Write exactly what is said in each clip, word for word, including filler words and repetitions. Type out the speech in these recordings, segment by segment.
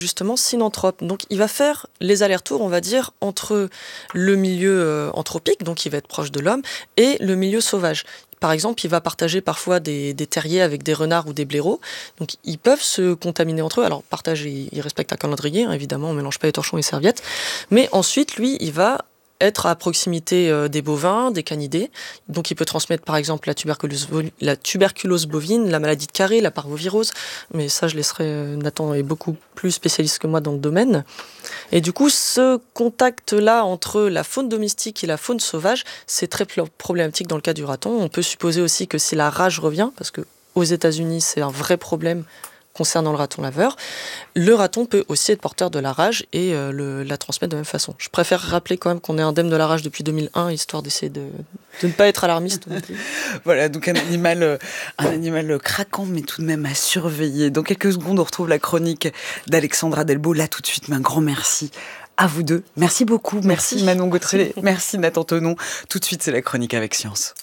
justement synanthrope. Donc il va faire les allers-retours, on va dire, entre le milieu euh, anthropique, donc il va être proche de l'homme, et le milieu sauvage. Par exemple, il va partager parfois des, des terriers avec des renards ou des blaireaux. Donc ils peuvent se contaminer entre eux. Alors partager, ils respectent un calendrier, hein, évidemment, on ne mélange pas les torchons et les serviettes. Mais ensuite, lui, il va être à proximité euh, des bovins, des canidés. Donc il peut transmettre par exemple la tuberculose, la tuberculose bovine, la maladie de Carré, la parvovirose. Mais ça, je laisserai, euh, Nathan est beaucoup plus spécialiste que moi dans le domaine. Et du coup, ce contact-là entre la faune domestique et la faune sauvage, c'est très problématique dans le cas du raton. On peut supposer aussi que si la rage revient, parce que aux États-Unis, c'est un vrai problème concernant le raton laveur, le raton peut aussi être porteur de la rage et euh, le, la transmettre de la même façon. Je préfère rappeler quand même qu'on est indemne de la rage depuis deux mille un, histoire d'essayer de, de ne pas être alarmiste. Voilà, donc un animal, euh, un animal craquant, mais tout de même à surveiller. Dans quelques secondes, on retrouve la chronique d'Alexandra Delbo. Là, tout de suite, un grand merci à vous deux. Merci beaucoup. Merci, merci Manon Gautrelet. Merci. merci Nathan Tenon. Tout de suite, c'est la chronique avec Science.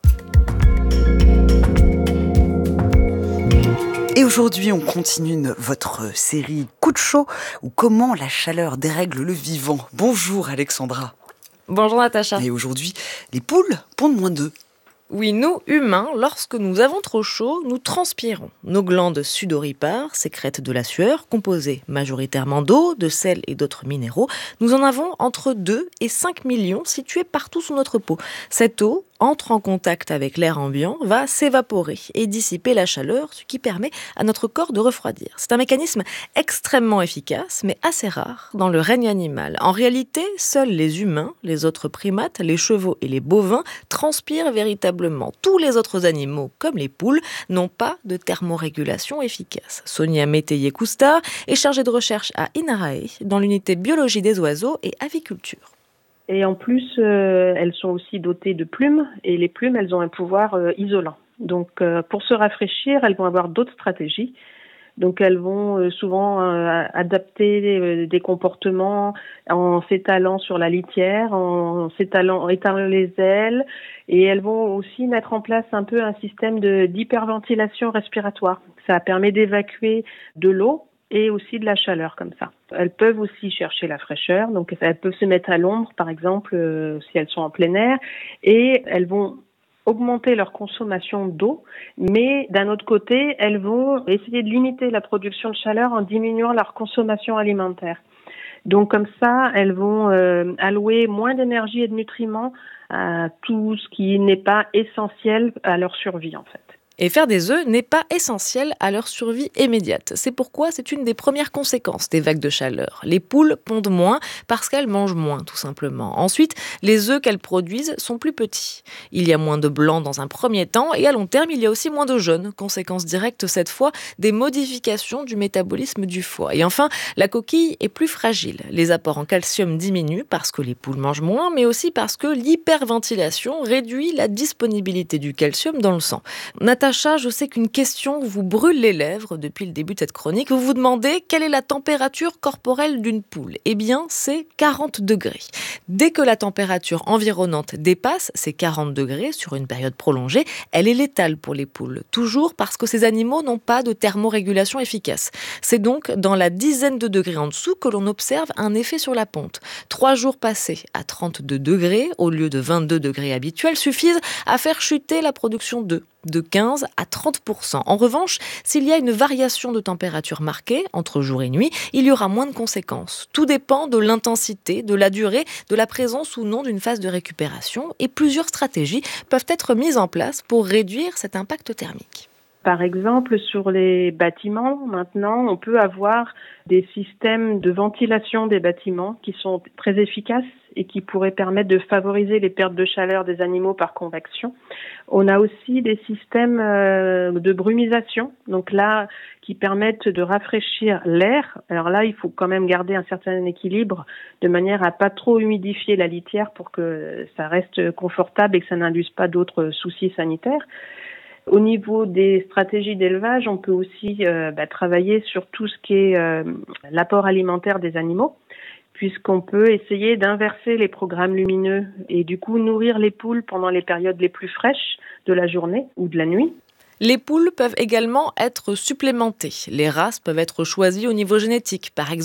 Et aujourd'hui, on continue votre série Coup de chaud, ou comment la chaleur dérègle le vivant. Bonjour Alexandra. Bonjour Natacha. Et aujourd'hui, les poules pondent moins d'œufs. Oui, nous, humains, lorsque nous avons trop chaud, nous transpirons. Nos glandes sudoripares sécrètent de la sueur, composée majoritairement d'eau, de sel et d'autres minéraux. Nous en avons entre deux et cinq millions situés partout sous notre peau. Cette eau entre en contact avec l'air ambiant, va s'évaporer et dissiper la chaleur, ce qui permet à notre corps de refroidir. C'est un mécanisme extrêmement efficace, mais assez rare dans le règne animal. En réalité, seuls les humains, les autres primates, les chevaux et les bovins transpirent véritablement. Tous les autres animaux, comme les poules, n'ont pas de thermorégulation efficace. Sonia Métayer-Coustard est chargée de recherche à INRAE, dans l'unité biologie des oiseaux et aviculture. Et en plus, euh, elles sont aussi dotées de plumes, et les plumes, elles ont un pouvoir euh, isolant. Donc, euh, pour se rafraîchir, elles vont avoir d'autres stratégies. Donc, elles vont euh, souvent euh, adapter euh, des comportements en s'étalant sur la litière, en s'étalant, en étalant les ailes, et elles vont aussi mettre en place un peu un système de, d'hyperventilation respiratoire. Ça permet d'évacuer de l'eau et aussi de la chaleur comme ça. Elles peuvent aussi chercher la fraîcheur, donc elles peuvent se mettre à l'ombre, par exemple, euh, si elles sont en plein air, et elles vont augmenter leur consommation d'eau, mais d'un autre côté, elles vont essayer de limiter la production de chaleur en diminuant leur consommation alimentaire. Donc comme ça, elles vont euh, allouer moins d'énergie et de nutriments à tout ce qui n'est pas essentiel à leur survie, en fait. Et faire des œufs n'est pas essentiel à leur survie immédiate. C'est pourquoi c'est une des premières conséquences des vagues de chaleur. Les poules pondent moins parce qu'elles mangent moins, tout simplement. Ensuite, les œufs qu'elles produisent sont plus petits. Il y a moins de blanc dans un premier temps et à long terme, il y a aussi moins de jaune. Conséquence directe, cette fois, des modifications du métabolisme du foie. Et enfin, la coquille est plus fragile. Les apports en calcium diminuent parce que les poules mangent moins, mais aussi parce que l'hyperventilation réduit la disponibilité du calcium dans le sang. Natacha, je sais qu'une question vous brûle les lèvres depuis le début de cette chronique. Vous vous demandez quelle est la température corporelle d'une poule. Eh bien, c'est quarante degrés. Dès que la température environnante dépasse ces quarante degrés sur une période prolongée, elle est létale pour les poules. Toujours parce que ces animaux n'ont pas de thermorégulation efficace. C'est donc dans la dizaine de degrés en dessous que l'on observe un effet sur la ponte. Trois jours passés à trente-deux degrés au lieu de vingt-deux degrés habituels suffisent à faire chuter la production d'œufs de quinze à trente pour cent. En revanche, s'il y a une variation de température marquée entre jour et nuit, il y aura moins de conséquences. Tout dépend de l'intensité, de la durée, de la présence ou non d'une phase de récupération et plusieurs stratégies peuvent être mises en place pour réduire cet impact thermique. Par exemple, sur les bâtiments, maintenant, on peut avoir des systèmes de ventilation des bâtiments qui sont très efficaces et qui pourraient permettre de favoriser les pertes de chaleur des animaux par convection. On a aussi des systèmes de brumisation, donc là, qui permettent de rafraîchir l'air. Alors là, il faut quand même garder un certain équilibre de manière à pas trop humidifier la litière pour que ça reste confortable et que ça n'induise pas d'autres soucis sanitaires. Au niveau des stratégies d'élevage, on peut aussi euh, bah, travailler sur tout ce qui est euh, l'apport alimentaire des animaux, puisqu'on peut essayer d'inverser les programmes lumineux et du coup nourrir les poules pendant les périodes les plus fraîches de la journée ou de la nuit. Les poules peuvent également être supplémentées. Les races peuvent être choisies au niveau génétique. Par exemple,